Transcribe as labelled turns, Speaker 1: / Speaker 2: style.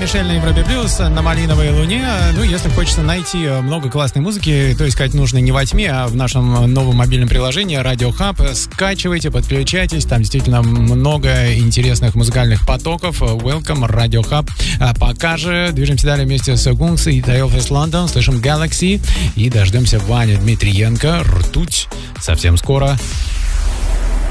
Speaker 1: Мишель на Европе Плюс, на Малиновой Луне. Ну, если хочется найти много классной музыки, то искать нужно не во тьме, а в нашем новом мобильном приложении Radio Hub. Скачивайте, подключайтесь, там действительно много интересных музыкальных потоков. Welcome, Radio Hub. Пока же движемся далее вместе с Гункс и Тайофис Лондон, слышим Galaxy и дождемся Вани Дмитриенко, Ртуть. Совсем скоро.